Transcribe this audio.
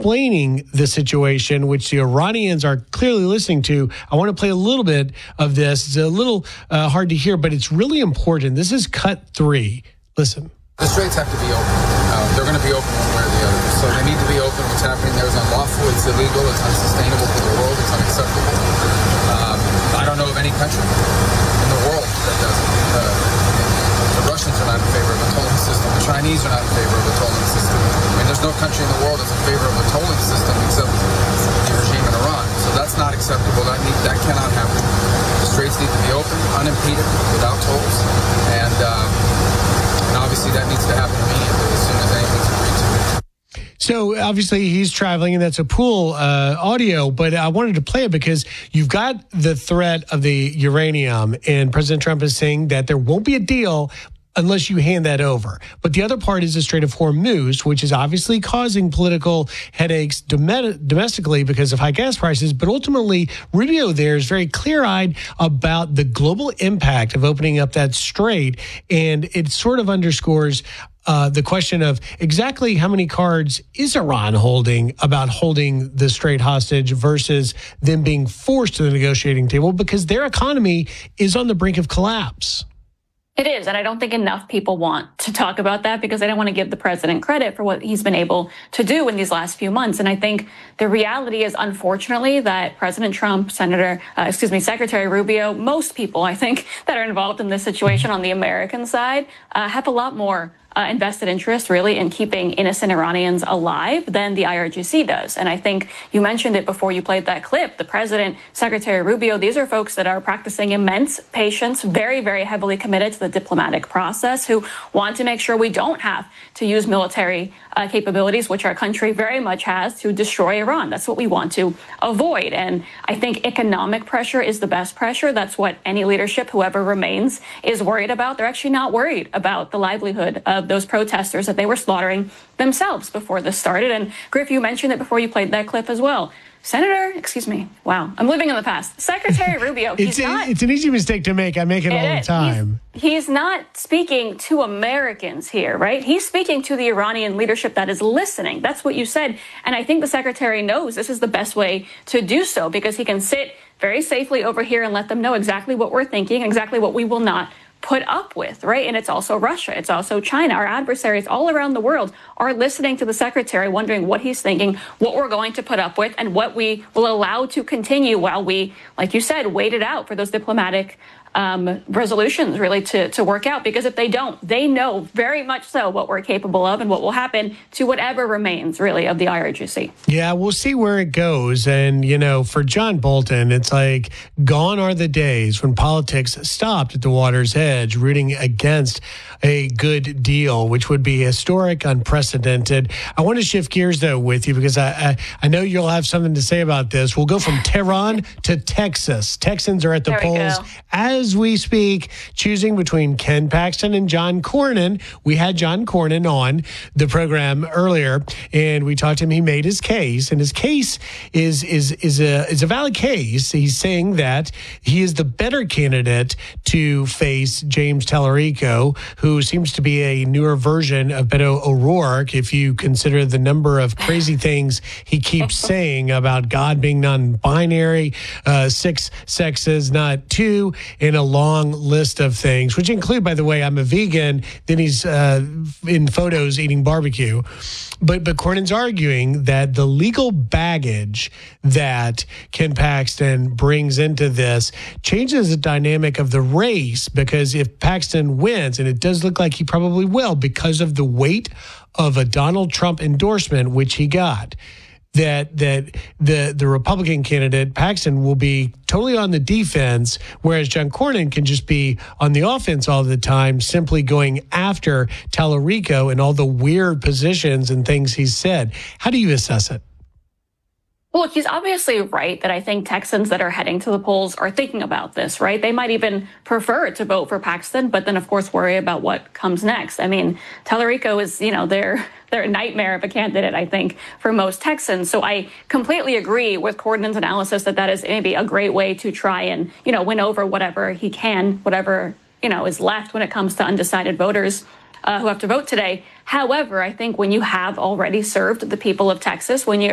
explaining the situation, which the Iranians are clearly listening to. I want to play a little bit of this. It's a little hard to hear, but it's really important. This is cut 3. Listen. The straits have to be open. They're going to be open one way or the other. So they need to be open. What's happening there is unlawful. It's illegal. It's unsustainable for the world. It's unacceptable. I don't know of any country in the world that does it. The Russians are not in favor of a tolling system. The Chinese are not in favor of a tolling system. I mean, there's no country in the world that's in favor of a tolling system except the regime in Iran. So that's not acceptable. That cannot happen. The straits need to be open, unimpeded, without tolls. And obviously that needs to happen immediately as soon as anything's agreed to. So obviously he's traveling, and that's a pool audio, but I wanted to play it because you've got the threat of the uranium, and President Trump is saying that there won't be a deal unless you hand that over. But the other part is the Strait of Hormuz, which is obviously causing political headaches domestically because of high gas prices. But ultimately, Rubio there is very clear-eyed about the global impact of opening up that strait. And it sort of underscores the question of exactly how many cards is Iran holding about holding the strait hostage versus them being forced to the negotiating table because their economy is on the brink of collapse. It is, and I don't think enough people want to talk about that because they don't want to give the president credit for what he's been able to do in these last few months. And I think the reality is, unfortunately, that President Trump, Secretary Rubio, most people, I think, that are involved in this situation on the American side have a lot more invested interest, really, in keeping innocent Iranians alive than the IRGC does. And I think you mentioned it before you played that clip. The president, Secretary Rubio, these are folks that are practicing immense patience, very, very heavily committed to the diplomatic process, who want to make sure we don't have to use military capabilities, which our country very much has, to destroy Iran. That's what we want to avoid. And I think economic pressure is the best pressure. That's what any leadership, whoever remains, is worried about. They're actually not worried about the livelihood of those protesters that they were slaughtering themselves before this started. And Griff, you mentioned it before you played that clip as well. Wow, I'm living in the past. Secretary Rubio, it's an easy mistake to make. I make it all the time. He's not speaking to Americans here, right? He's speaking to the Iranian leadership that is listening. That's what you said. And I think the secretary knows this is the best way to do so because he can sit very safely over here and let them know exactly what we're thinking, exactly what we will not put up with, right? And it's also Russia. It's also China. Our adversaries all around the world are listening to the secretary, wondering what he's thinking, what we're going to put up with, and what we will allow to continue while we, like you said, wait it out for those diplomatic resolutions really to work out. Because if they don't, they know very much so what we're capable of and what will happen to whatever remains really of the IRGC. Yeah, we'll see where it goes. And, you know, for John Bolton, it's like gone are the days when politics stopped at the water's edge, rooting against a good deal, which would be historic, unprecedented. I want to shift gears, though, with you because I know you'll have something to say about this. We'll go from Tehran to Texas. Texans are at the polls as we speak, choosing between Ken Paxton and John Cornyn. We had John Cornyn on the program earlier, and we talked to him. He made his case, and his case is a valid case. He's saying that he is the better candidate to face James Tallarico, who seems to be a newer version of Beto O'Rourke, if you consider the number of crazy things he keeps saying about God being non-binary, 6 sexes, not 2, and a long list of things, which include, by the way, I'm a vegan. Then he's in photos eating barbecue. But Cornyn's arguing that the legal baggage that Ken Paxton brings into this changes the dynamic of the race, because if Paxton wins, and it does look like he probably will because of the weight of a Donald Trump endorsement, which he got, that the Republican candidate, Paxton, will be totally on the defense, whereas John Cornyn can just be on the offense all the time, simply going after Tallarico and all the weird positions and things he's said. How do you assess it? Well, look, he's obviously right that I think Texans that are heading to the polls are thinking about this, right? They might even prefer to vote for Paxton, but then, of course, worry about what comes next. I mean, Tallarico is, they're a nightmare of a candidate, I think, for most Texans. So I completely agree with Cornyn's analysis that is maybe a great way to try and, win over whatever he can, whatever, is left when it comes to undecided voters who have to vote today. However, I think when you have already served the people of Texas, when you're